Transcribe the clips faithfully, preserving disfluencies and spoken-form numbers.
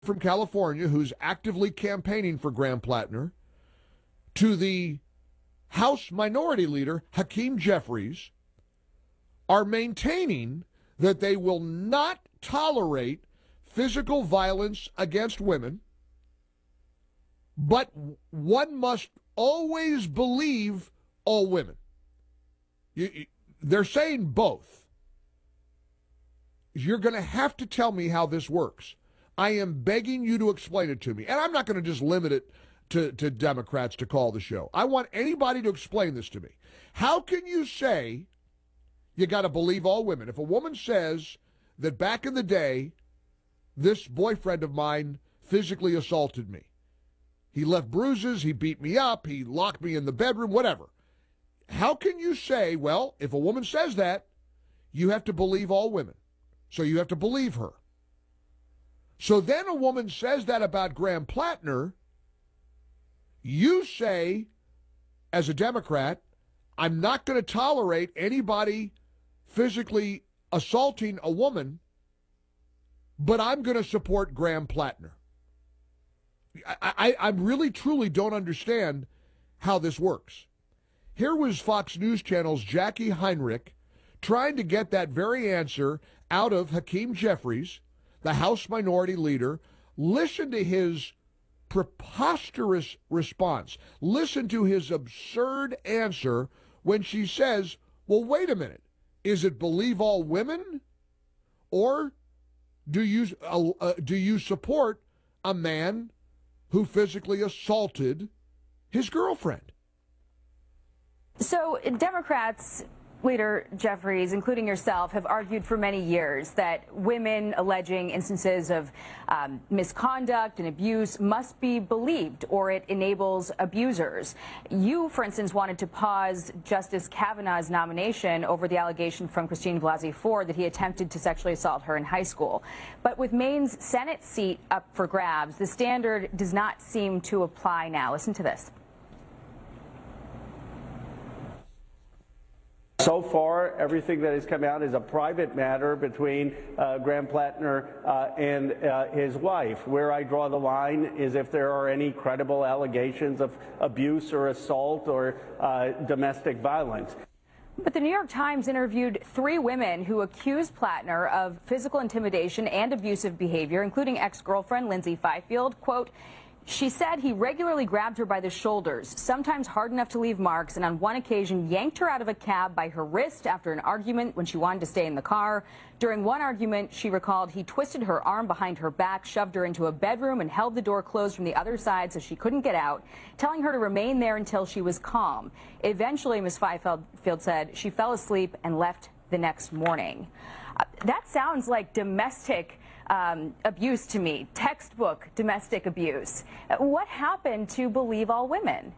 from California who's actively campaigning for Graham Plattner to the House Minority Leader, Hakeem Jeffries, are maintaining that they will not tolerate physical violence against women, but one must always believe all women. You, they're saying both. You're going to have to tell me how this works. I am begging you to explain it to me. And I'm not going to just limit it to, to Democrats to call the show. I want anybody to explain this to me. How can you say you got to believe all women? If a woman says that back in the day, this boyfriend of mine physically assaulted me. He left bruises, he beat me up, he locked me in the bedroom, whatever. How can you say, well, if a woman says that, you have to believe all women? So you have to believe her. So then a woman says that about Graham Plattner. You say, as a Democrat, I'm not going to tolerate anybody physically assaulting a woman, but I'm going to support Graham Plattner. I, I, I really, truly don't understand how this works. Here was Fox News Channel's Jackie Heinrich trying to get that very answer out of Hakeem Jeffries, the House Minority Leader. Listen to his preposterous response. Listen to his absurd answer when she says, well, wait a minute. Is it believe all women? Or do you, uh, uh, do you support a man who physically assaulted his girlfriend? So Democrats, Leader Jeffries, including yourself, have argued for many years that women alleging instances of um, misconduct and abuse must be believed, or it enables abusers. You, for instance, wanted to pause Justice Kavanaugh's nomination over the allegation from Christine Blasey Ford that he attempted to sexually assault her in high school. But with Maine's Senate seat up for grabs, the standard does not seem to apply now. Listen to this. So far, everything that has come out is a private matter between uh, Graham Plattner uh, and uh, his wife. Where I draw the line is if there are any credible allegations of abuse or assault or uh, domestic violence. But the New York Times interviewed three women who accused Plattner of physical intimidation and abusive behavior, including ex-girlfriend Lindsay Fifield. Quote, she said he regularly grabbed her by the shoulders, sometimes hard enough to leave marks, and on one occasion yanked her out of a cab by her wrist after an argument when she wanted to stay in the car. During one argument, she recalled he twisted her arm behind her back, shoved her into a bedroom, and held the door closed from the other side so she couldn't get out, telling her to remain there until she was calm. Eventually, Miz Fifield said she fell asleep and left the next morning. Uh, that sounds like domestic Um, abuse to me, textbook domestic abuse. What happened to believe all women?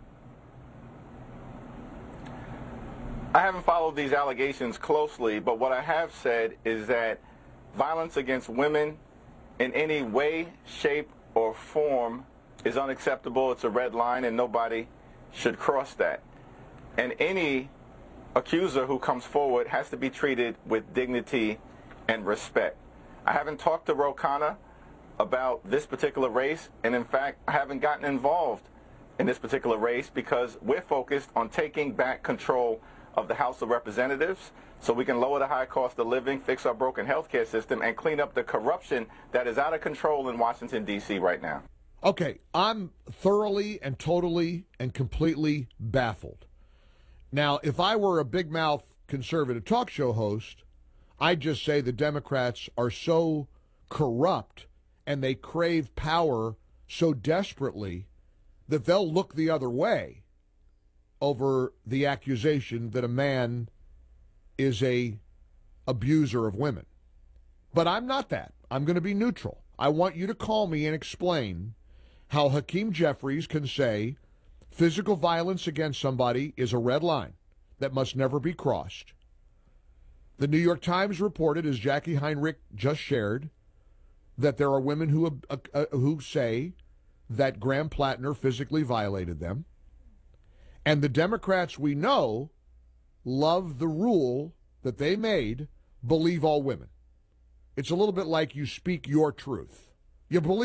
I haven't followed these allegations closely, but what I have said is that violence against women in any way, shape, or form is unacceptable. It's a red line, and nobody should cross that. And any accuser who comes forward has to be treated with dignity and respect. I haven't talked to Ro Khanna about this particular race, and in fact, I haven't gotten involved in this particular race because we're focused on taking back control of the House of Representatives so we can lower the high cost of living, fix our broken healthcare system, and clean up the corruption that is out of control in Washington, D C right now. Okay, I'm thoroughly and totally and completely baffled. Now, if I were a big mouth conservative talk show host, I'd just say the Democrats are so corrupt and they crave power so desperately that they'll look the other way over the accusation that a man is a abuser of women. But I'm not that. I'm going to be neutral. I want you to call me and explain how Hakeem Jeffries can say physical violence against somebody is a red line that must never be crossed. The New York Times reported, as Jackie Heinrich just shared, that there are women who uh, uh, who say that Graham Plattner physically violated them. And the Democrats we know love the rule that they made, believe all women. It's a little bit like you speak your truth. You believe